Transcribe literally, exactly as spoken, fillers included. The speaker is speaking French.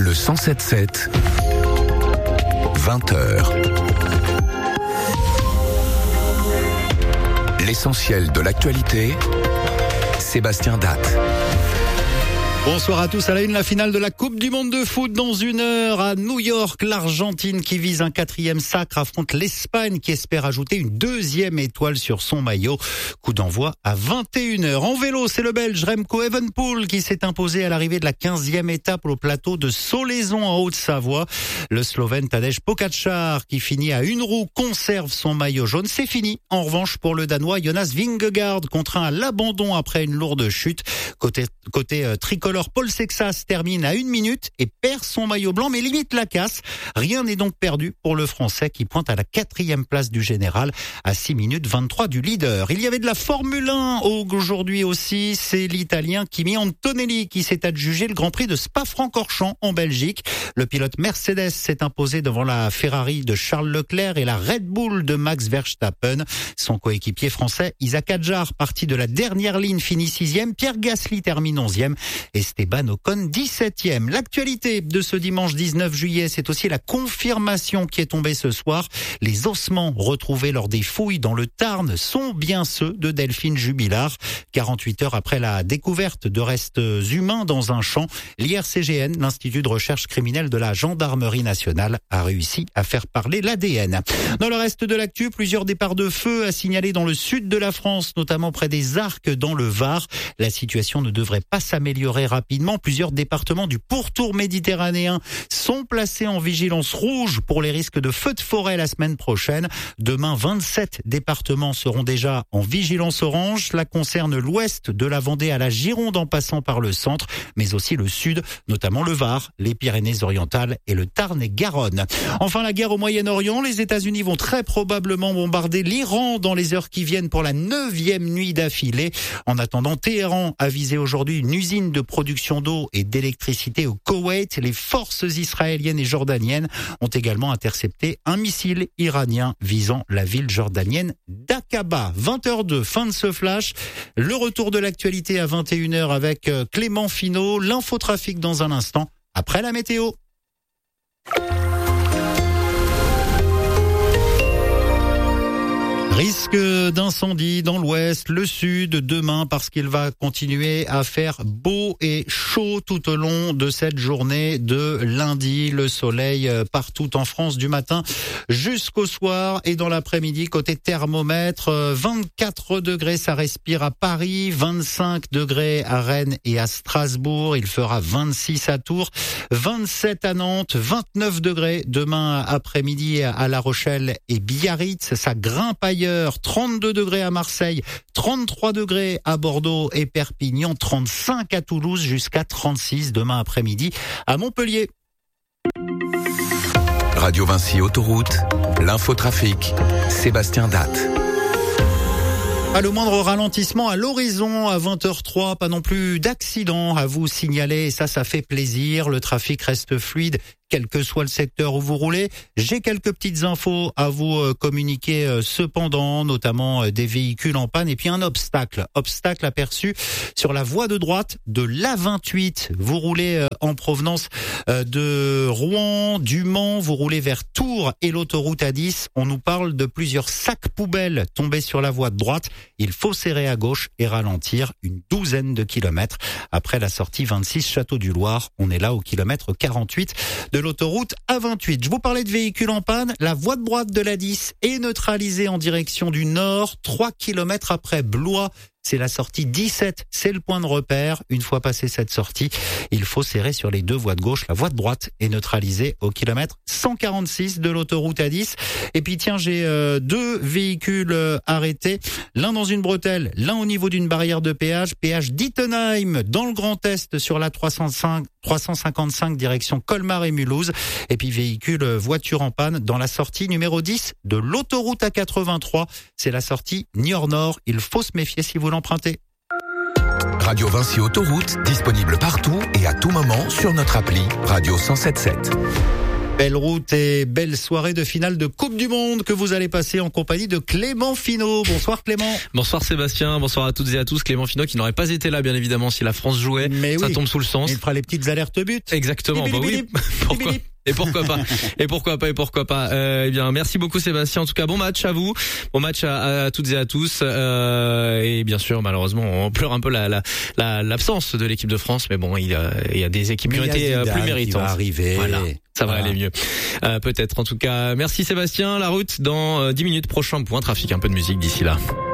Le cent sept sept, vingt heures. L'essentiel de l'actualité, Sébastien Datte. Bonsoir à tous. À la une, la finale de la Coupe du Monde de foot dans une heure à New York. L'Argentine qui vise un quatrième sacre affronte l'Espagne qui espère ajouter une deuxième étoile sur son maillot. Coup d'envoi à vingt et une heures. En vélo, c'est le Belge Remco Evenepoel qui s'est imposé à l'arrivée de la quinzième étape au plateau de Solaizon en Haute-Savoie. Le Slovène Tadej Pogačar qui finit à une roue conserve son maillot jaune. C'est fini. En revanche, pour le Danois Jonas Vingegaard, contraint à l'abandon après une lourde chute. Côté, côté euh, tricolore, Paul Sexas termine à une minute et perd son maillot blanc, mais limite la casse. Rien n'est donc perdu pour le Français qui pointe à la quatrième place du général à six minutes vingt-trois du leader. Il y avait de la Formule un aujourd'hui aussi. C'est l'Italien Kimi Antonelli qui s'est adjugé le Grand Prix de Spa-Francorchamps en Belgique. Le pilote Mercedes s'est imposé devant la Ferrari de Charles Leclerc et la Red Bull de Max Verstappen. Son coéquipier français Isaac Hadjar, parti de la dernière ligne, finit sixième. Pierre Gasly termine onzième. Et Esteban Ocon dix-septième. L'actualité de ce dimanche dix-neuf juillet, c'est aussi la confirmation qui est tombée ce soir. Les ossements retrouvés lors des fouilles dans le Tarn sont bien ceux de Delphine Jubilard. quarante-huit heures après la découverte de restes humains dans un champ, l'I R C G N, l'Institut de recherche criminelle de la Gendarmerie nationale, a réussi à faire parler l'A D N. Dans le reste de l'actu, plusieurs départs de feu à signaler dans le sud de la France, notamment près des Arcs dans le Var. La situation ne devrait pas s'améliorer rapidement. Plusieurs départements du pourtour méditerranéen sont placés en vigilance rouge pour les risques de feux de forêt la semaine prochaine. Demain, vingt-sept départements seront déjà en vigilance orange. Cela concerne l'ouest de la Vendée à la Gironde en passant par le centre, mais aussi le sud, notamment le Var, les Pyrénées-Orientales et le Tarn et Garonne. Enfin, la guerre au Moyen-Orient. Les États-Unis vont très probablement bombarder l'Iran dans les heures qui viennent pour la neuvième nuit d'affilée. En attendant, Téhéran a visé aujourd'hui une usine de production d'eau et d'électricité au Koweït. Les forces israéliennes et jordaniennes ont également intercepté un missile iranien visant la ville jordanienne d'Aqaba. vingt heures deux, fin de ce flash. Le retour de l'actualité à vingt et une heures avec Clément Finot. L'infotrafic dans un instant, après la météo. Risque d'incendie dans l'ouest, le sud, demain, parce qu'il va continuer à faire beau et chaud tout au long de cette journée de lundi. Le soleil partout en France du matin jusqu'au soir et dans l'après-midi. Côté thermomètre, vingt-quatre degrés, ça respire à Paris, vingt-cinq degrés à Rennes et à Strasbourg. Il fera vingt-six à Tours, vingt-sept à Nantes, vingt-neuf degrés demain après-midi à La Rochelle et Biarritz. Ça grimpe ailleurs. trente-deux degrés à Marseille, trente-trois degrés à Bordeaux et Perpignan, trente-cinq à Toulouse jusqu'à trente-six demain après-midi à Montpellier. Radio Vinci Autoroute, l'infotrafic, Sébastien Datte. Pas le moindre ralentissement à l'horizon à vingt heures trois, pas non plus d'accident à vous signaler, et ça, ça fait plaisir. Le trafic reste fluide, quel que soit le secteur où vous roulez. J'ai quelques petites infos à vous communiquer cependant, notamment des véhicules en panne et puis un obstacle. Obstacle aperçu sur la voie de droite de l'A vingt-huit. Vous roulez en provenance de Rouen, du Mans, vous roulez vers Tours et l'autoroute A dix. On nous parle de plusieurs sacs poubelles tombés sur la voie de droite. Il faut serrer à gauche et ralentir une douzaine de kilomètres. Après la sortie vingt-six Château du Loir, on est là au kilomètre quarante-huit de l'autoroute A vingt-huit. Je vous parlais de véhicules en panne. La voie de droite de l'A dix est neutralisée en direction du nord, trois kilomètres après Blois. C'est la sortie dix-sept, c'est le point de repère. Une fois passé cette sortie, il faut serrer sur les deux voies de gauche. La voie de droite est neutralisée au kilomètre cent quarante-six de l'autoroute A dix. Et puis tiens, j'ai euh, deux véhicules euh, arrêtés. L'un dans une bretelle, l'un au niveau d'une barrière de péage. Péage d'Ittenheim dans le Grand Est sur la trois cent cinq, trois cent cinquante-cinq direction Colmar et Mulhouse. Et puis véhicule euh, voiture en panne dans la sortie numéro dix de l'autoroute A quatre-vingt-trois. C'est la sortie Niort-Nord. Il faut se méfier si vous l'empruntez. Radio Vinci Autoroute, disponible partout et à tout moment sur notre appli Radio cent sept sept. Belle route et belle soirée de finale de Coupe du Monde que vous allez passer en compagnie de Clément Finot. Bonsoir Clément. Bonsoir Sébastien, bonsoir à toutes et à tous. Clément Finot qui n'aurait pas été là bien évidemment si la France jouait. Mais ça oui, tombe sous le sens. Il fera les petites alertes but. Exactement. Bah oui. Pourquoi Et pourquoi pas Et pourquoi pas Et pourquoi pas euh, Eh bien, merci beaucoup Sébastien. En tout cas, bon match à vous, bon match à, à toutes et à tous. Euh, et bien sûr, malheureusement, on pleure un peu la, la, la l'absence de l'équipe de France, mais bon, il y a, il y a des équipes mais qui ont été plus méritantes. Qui va arriver. Voilà. Ça va voilà. aller mieux. Euh, peut-être. En tout cas, merci Sébastien. La route dans dix minutes. Prochain point trafic. Un peu de musique d'ici là.